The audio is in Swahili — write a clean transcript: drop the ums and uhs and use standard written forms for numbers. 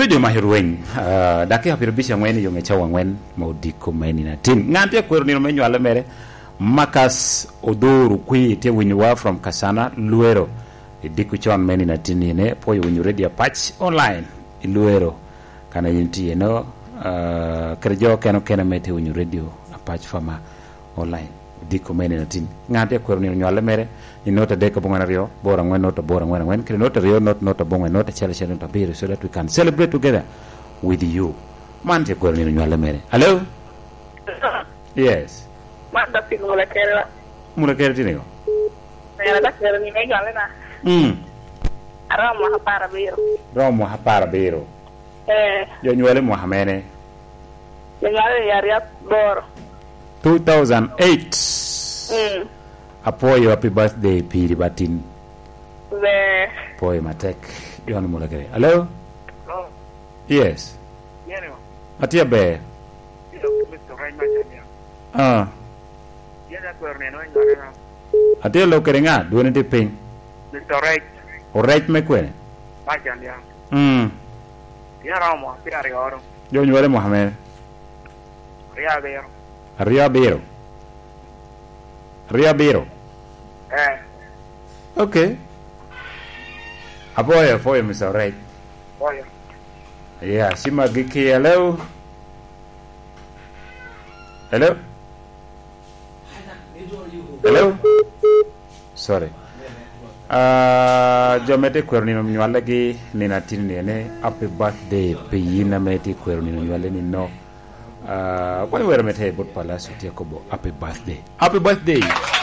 Radio Mahirweng, daki hapiribisha ngweni yung echawa ngwen maudiko maini na tin. Ngante kwero ni nomenyo alamere Makas Odoro kui te winywa from Kasana Luero. Diku chon maini na tin yene po yung radio patch online Luero. Kana yunti yeno kerjo kena mete yung radio patch fama online. Diku maini na tin. Ngante kwero ni nomenyo alamere nota deka bonga rio bora ngwen nota kire nota rio nota bonga nota chele nota biro so that we can celebrate together with you mante ko ni nyala mere. Hello. Yes manda pingo la kera tinigo mera da kera ni nyala na Romo hapara biro yo nyole Mohamene yo nyale ya boro 2008 Apoyo happy birthday Piri Batin. Poyo matek. Yon mulagere. Hello? Hello? Yes. Yeno. Atia be. Mr. Right Machania. Yena kwerneno ngana. Atia lo kerenga duene de ping. Mr. Right. O right me kwene. Machania. Ya Ramo, piare oro. Yo nyole Mohamed. Ria Biro. Okay. Apoyo for Mr. Right. Boy. Yeah, Shima Giki, hello. Hello. Sorry. Jomete kwerni mnywala gi nina tini ne happy birthday piyina meti kwerni mnywala ni no. Kwani wera mete bot pala suti yakobo happy birthday.